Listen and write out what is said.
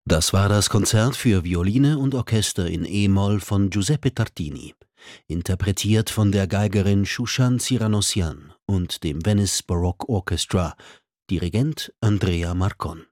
Das war das Konzert für Violine und Orchester in e-Moll von Giuseppe Tartini, interpretiert von der Geigerin Shushan Cyranosian und dem Venice Baroque Orchestra, Dirigent Andrea Marcon.